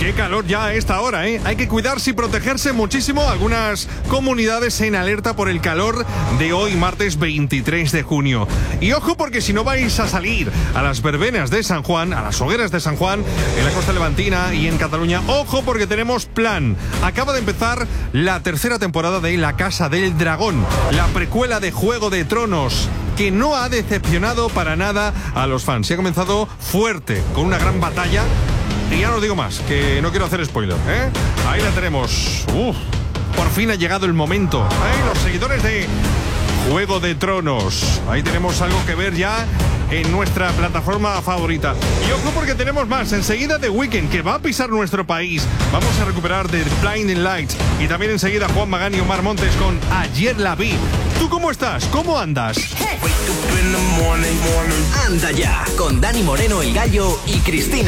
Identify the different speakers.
Speaker 1: Qué calor ya a esta hora, ¿eh? Hay que cuidarse y protegerse muchísimo. Algunas comunidades en alerta por el calor de hoy, martes 23 de junio. Y ojo, porque si no vais a salir a las verbenas de San Juan, a las hogueras de San Juan, en la costa levantina y en Cataluña, ojo, porque tenemos plan. Acaba de empezar la tercera temporada de La Casa del Dragón, la precuela de Juego de Tronos, que no ha decepcionado para nada a los fans. Se ha comenzado fuerte, con una gran batalla. Y ya no os digo más, que no quiero hacer spoiler, ¿eh? Ahí la tenemos. Por fin ha llegado el momento. Los seguidores de Juego de Tronos. Ahí tenemos algo que ver ya en nuestra plataforma favorita. Y ojo, porque tenemos más. Enseguida The Weeknd, que va a pisar nuestro país. Vamos a recuperar The Blinding Lights. Y también enseguida Juan Magán y Omar Montes con Ayer la vi. ¿Tú cómo estás? ¿Cómo andas?
Speaker 2: Anda ya, con Dani Moreno, el Gallo y Cristina.